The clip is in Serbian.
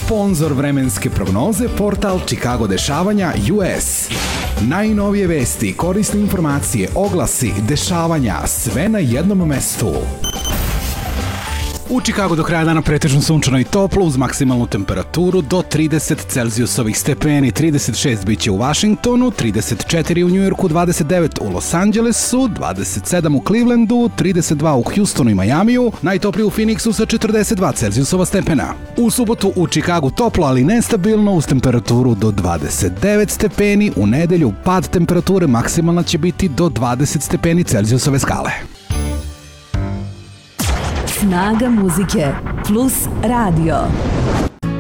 Sponzor vremenske prognoze, portal Chicago dešavanja US. Najnovije vesti, korisne informacije, oglasi, dešavanja, sve na jednom mestu. U Chicagu do kraja dana pretežno sunčano i toplo uz maksimalnu temperaturu do 30 Celzijusovih stepeni, 36 biće u Washingtonu, 34 u Njujorku, 29 u Los Angelesu, 27 u Clevelandu, 32 u Houstonu i Majamiju, najtoplije u Phoenixu sa 42 Celzijusova stepena. U subotu u Chicagu toplo, ali nestabilno uz temperaturu do 29 stepeni, u nedelju pad temperature maksimalna će biti do 20 stepeni Celzijusove skale. Snaga muzike plus radio.